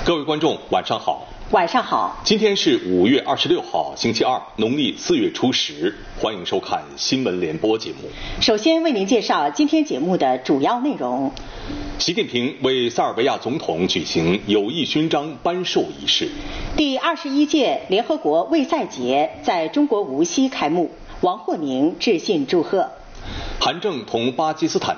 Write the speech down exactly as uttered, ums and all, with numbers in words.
各位观众，晚上好。 晚上好。 今天是五月二十六号，星期二，农历四月初十。欢迎收看新闻联播节目。 首先为您介绍今天节目的主要内容。 习近平为塞尔维亚总统举行友谊勋章颁授仪式。 第二十一届联合国卫赛节在中国无锡开幕，王沪宁致信祝贺。 韩正同巴基斯坦